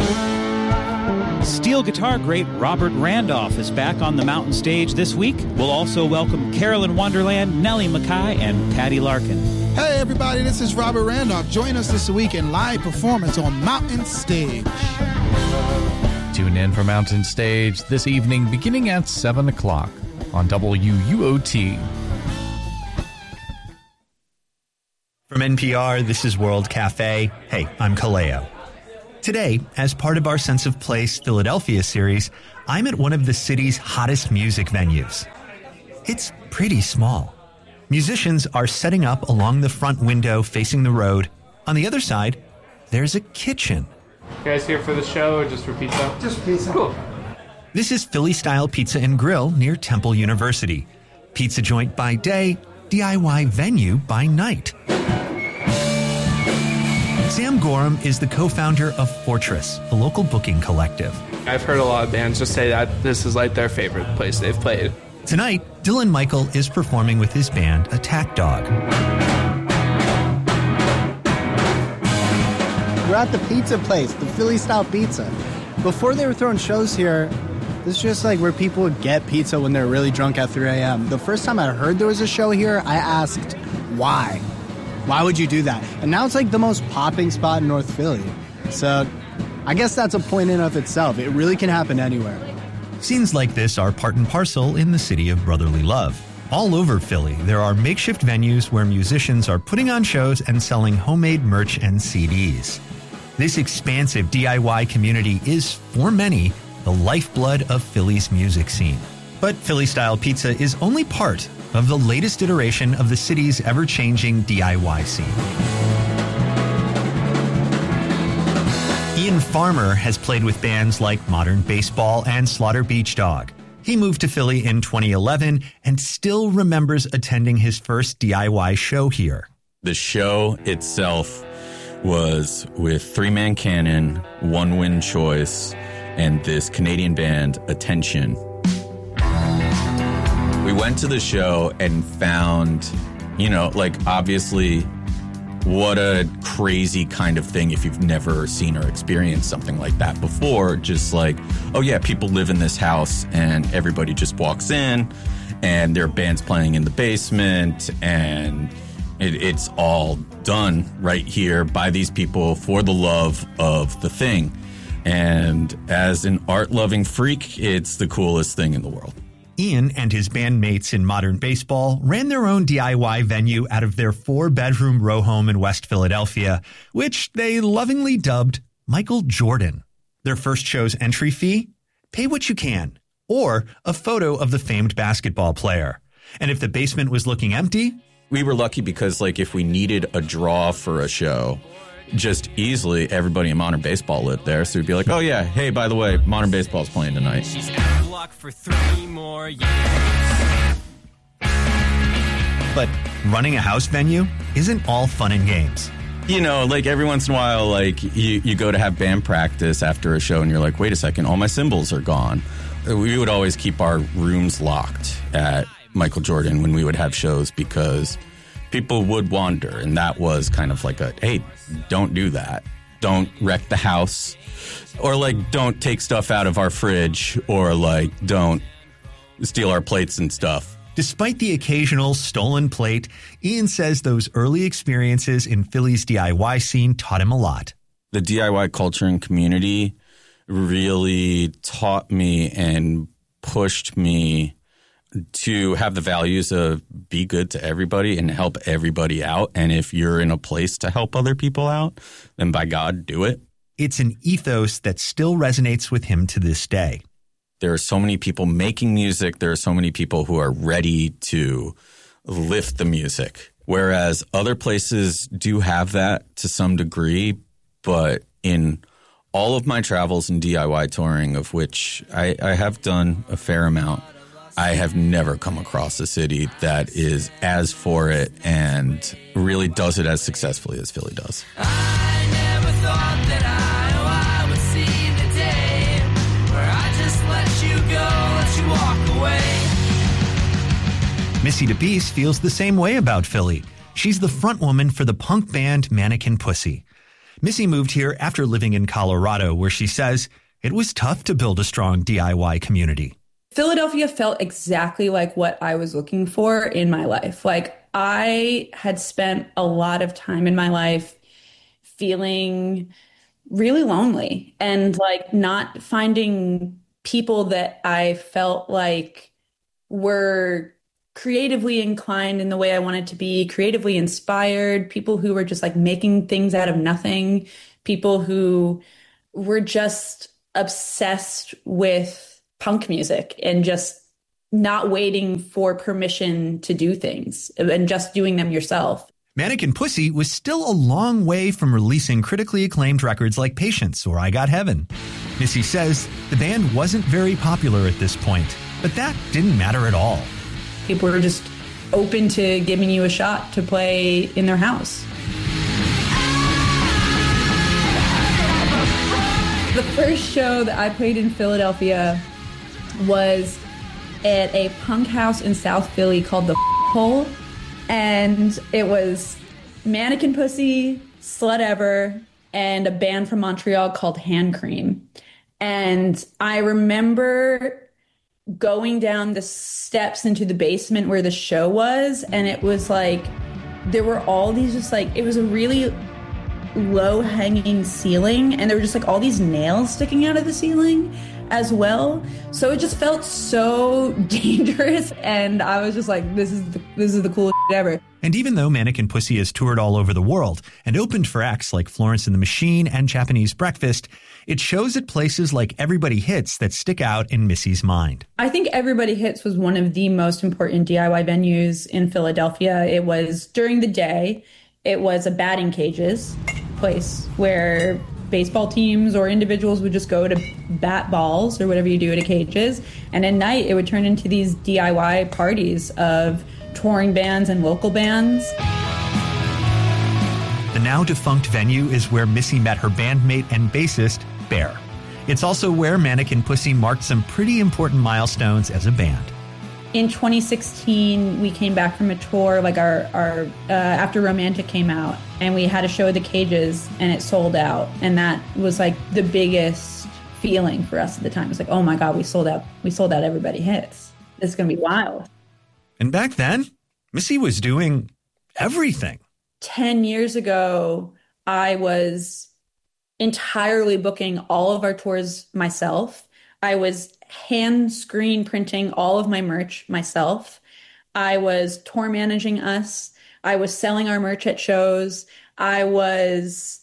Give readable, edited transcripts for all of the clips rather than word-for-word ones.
Steel guitar great Robert Randolph is back on the Mountain stage this week. We'll also welcome Carolyn Wonderland, Nellie McKay, and Patty Larkin. Hey everybody, this is Robert Randolph. Join us this week in live performance on Mountain Stage. Tune in for Mountain Stage this evening beginning at 7 o'clock on WUOT. From NPR, this is World Cafe. Hey, I'm Kaleo. Today, as part of our Sense of Place Philadelphia series, I'm at one of the city's hottest music venues. It's pretty small. Musicians are setting up along the front window facing the road. On the other side, there's a kitchen. You guys here for the show or just for pizza? Just pizza. Cool. This is Philly Style Pizza and Grill near Temple University. Pizza joint by day, DIY venue by night. Sam Gorham is the co-founder of Fortress, a local booking collective. I've heard a lot of bands just say that this is like their favorite place they've played. Tonight, Dylan Michael is performing with his band Attack Dog. We're at the pizza place, the Philly Style Pizza. Before they were throwing shows here, this is just like where people would get pizza when they're really drunk at 3 a.m. The first time I heard there was a show here, I asked, why? Why would you do that? And now it's like the most popping spot in North Philly. So I guess that's a point in of itself. It really can happen anywhere. Scenes like this are part and parcel in the city of brotherly love. All over Philly, there are makeshift venues where musicians are putting on shows and selling homemade merch and CDs. This expansive DIY community is, for many, the lifeblood of Philly's music scene. But Philly Style Pizza is only part of the latest iteration of the city's ever-changing DIY scene. Ian Farmer has played with bands like Modern Baseball and Slaughter Beach Dog. He moved to Philly in 2011 and still remembers attending his first DIY show here. The show itself was with Three Man Cannon, One Wind Choice, and this Canadian band, Attention. We went to the show and found, obviously, what a crazy kind of thing if you've never seen or experienced something like that before. Just like, oh yeah, people live in this house and everybody just walks in and there are bands playing in the basement and it's all done right here by these people for the love of the thing. And as an art-loving freak, it's the coolest thing in the world. Ian and his bandmates in Modern Baseball ran their own DIY venue out of their 4-bedroom row home in West Philadelphia, which they lovingly dubbed Michael Jordan. Their first show's entry fee? Pay what you can, or a photo of the famed basketball player. And if the basement was looking empty? We were lucky because, if we needed a draw for a show, just easily everybody in Modern Baseball lived there. So we'd be like, oh yeah, hey, by the way, Modern Baseball's playing tonight. She's out of luck for 3 more years. But running a house venue isn't all fun and games. Every once in a while, you go to have band practice after a show and you're like, wait a second, all my cymbals are gone. We would always keep our rooms locked at Michael Jordan when we would have shows because people would wander, and that was kind of like hey, don't do that. Don't wreck the house, or don't take stuff out of our fridge, or don't steal our plates and stuff. Despite the occasional stolen plate, Ian says those early experiences in Philly's DIY scene taught him a lot. The DIY culture and community really taught me and pushed me to have the values of be good to everybody and help everybody out. And if you're in a place to help other people out, then by God, do it. It's an ethos that still resonates with him to this day. There are so many people making music. There are so many people who are ready to lift the music, whereas other places do have that to some degree. But in all of my travels and DIY touring, of which I have done a fair amount, I have never come across a city that is as for it and really does it as successfully as Philly does. I never thought that I would see the day where I just let you go, let you walk away. Missy DeBeast feels the same way about Philly. She's the front woman for the punk band Mannequin Pussy. Missy moved here after living in Colorado, where she says it was tough to build a strong DIY community. Philadelphia felt exactly like what I was looking for in my life. Like, I had spent a lot of time in my life feeling really lonely and like not finding people that I felt like were creatively inclined in the way I wanted to be, creatively inspired, people who were just like making things out of nothing, people who were just obsessed with punk music and just not waiting for permission to do things and just doing them yourself. Mannequin Pussy was still a long way from releasing critically acclaimed records like Patience or I Got Heaven. Missy says the band wasn't very popular at this point, but that didn't matter at all. People were just open to giving you a shot to play in their house. The first show that I played in Philadelphia was at a punk house in South Philly called The Hole. And it was Mannequin Pussy, Slut Ever, and a band from Montreal called Hand Cream. And I remember going down the steps into the basement where the show was, and it was like, there were all these just like, it was a really low-hanging ceiling, and there were just like all these nails sticking out of the ceiling as well. So it just felt so dangerous, and I was just like, this is the coolest shit ever. And even though Mannequin Pussy has toured all over the world and opened for acts like Florence and the Machine and Japanese Breakfast, it shows at places like Everybody Hits that stick out in Missy's mind. I think Everybody Hits was one of the most important DIY venues in Philadelphia. It was during the day. It was a batting cages place where baseball teams or individuals would just go to bat balls or whatever you do at a cages. And at night, it would turn into these DIY parties of touring bands and local bands. The now defunct venue is where Missy met her bandmate and bassist, Bear. It's also where Mannequin Pussy marked some pretty important milestones as a band. In 2016, we came back from a tour, like our After Romantic came out, and we had a show at the Cages, and it sold out. And that was like the biggest feeling for us at the time. It's like, oh my God, we sold out Everybody Hits. This is going to be wild. And back then, Missy was doing everything. 10 years ago, I was entirely booking all of our tours myself. I was hand screen printing all of my merch myself. I was tour managing us. I was selling our merch at shows. I was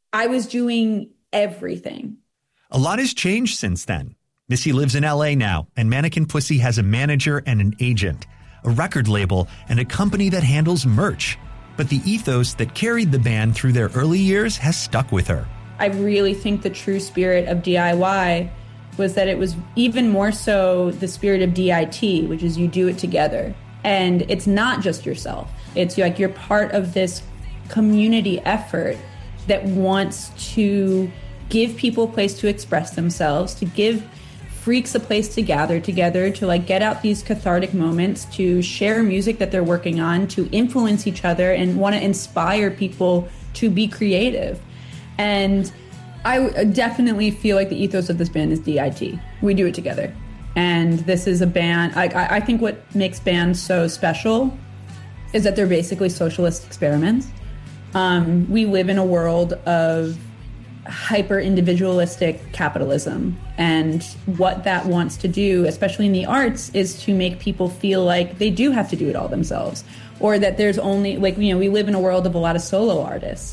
doing everything. A lot has changed since then. Missy lives in LA now, and Mannequin Pussy has a manager and an agent, a record label, and a company that handles merch. But the ethos that carried the band through their early years has stuck with her. I really think the true spirit of DIY was that it was even more so the spirit of DIT, which is you do it together. And it's not just yourself. It's like you're part of this community effort that wants to give people a place to express themselves, to give freaks a place to gather together, to like get out these cathartic moments, to share music that they're working on, to influence each other and want to inspire people to be creative. And I definitely feel like the ethos of this band is DIT. We do it together. And this is a band, I think what makes bands so special is that they're basically socialist experiments. We live in a world of hyper-individualistic capitalism. And what that wants to do, especially in the arts, is to make people feel like they do have to do it all themselves. Or that there's only, we live in a world of a lot of solo artists.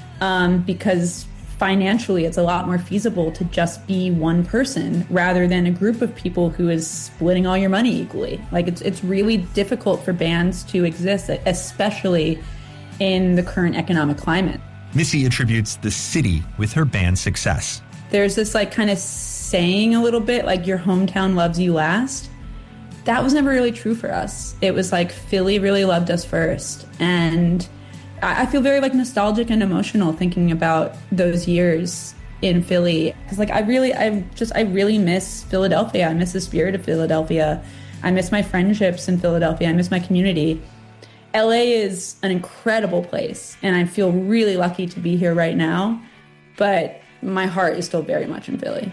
Because financially, it's a lot more feasible to just be one person rather than a group of people who is splitting all your money equally. Like, it's really difficult for bands to exist, especially in the current economic climate. Missy attributes the city with her band's success. There's this like kind of saying a little bit like your hometown loves you last. That was never really true for us. It was like Philly really loved us first. And I feel very like nostalgic and emotional thinking about those years in Philly. Because like I really miss Philadelphia. I miss the spirit of Philadelphia. I miss my friendships in Philadelphia. I miss my community. LA is an incredible place, and I feel really lucky to be here right now, but my heart is still very much in Philly.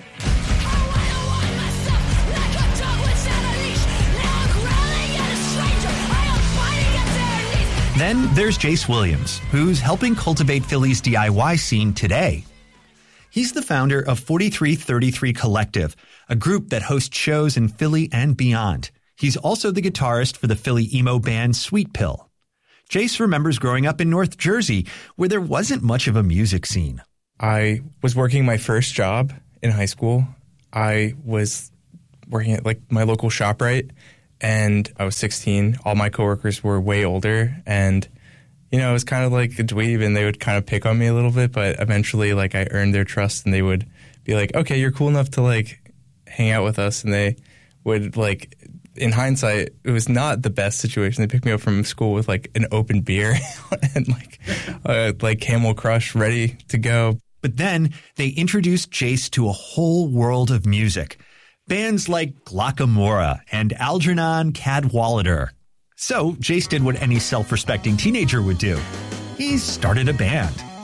Then there's Jace Williams, who's helping cultivate Philly's DIY scene today. He's the founder of 4333 Collective, a group that hosts shows in Philly and beyond. He's also the guitarist for the Philly emo band Sweet Pill. Jace remembers growing up in North Jersey, where there wasn't much of a music scene. I was working my first job in high school. I was working at like my local ShopRite, and I was 16. All my coworkers were way older, and you know, it was kind of like a dweeb, and they would kind of pick on me a little bit, but eventually like I earned their trust, and they would be like, okay, you're cool enough to like hang out with us. And they would like, in hindsight, it was not the best situation. They picked me up from school with like an open beer and like Camel Crush ready to go. But then they introduced Jace to a whole world of music. Bands like Glockamora and Algernon Cadwallader. So Jace did what any self-respecting teenager would do. He started a band.